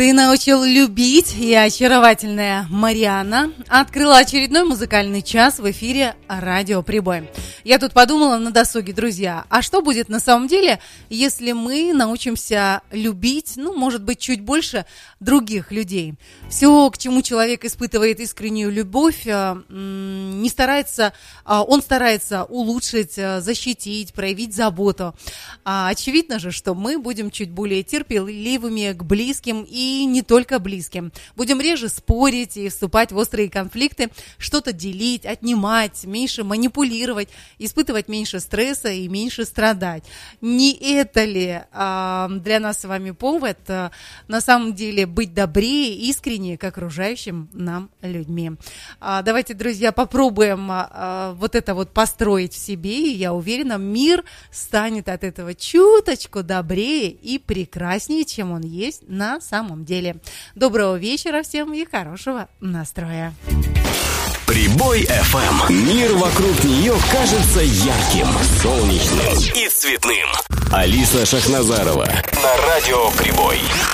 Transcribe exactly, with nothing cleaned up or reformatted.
Ты научил любить, и очаровательная Марианна открыла очередной музыкальный час в эфире «Радио Прибой». Я тут подумала на досуге, друзья, а что будет на самом деле, если мы научимся любить, ну, может быть, чуть больше других людей? Все, к чему человек испытывает искреннюю любовь, не старается, он старается улучшить, защитить, проявить заботу. Очевидно же, что мы будем чуть более терпеливыми к близким и И не только близким. Будем реже спорить и вступать в острые конфликты, что-то делить, отнимать, меньше манипулировать, испытывать меньше стресса и меньше страдать. Не это ли а, для нас с вами повод а, на самом деле быть добрее, искреннее к окружающим нам людьми? А, давайте, друзья, попробуем а, вот это вот построить в себе, и я уверена, мир станет от этого чуточку добрее и прекраснее, чем он есть на самом деле. Доброго вечера всем и хорошего настроя. Прибой эф эм. Мир вокруг нее кажется ярким, солнечным и цветным. Алиса Шахназарова на радио Прибой.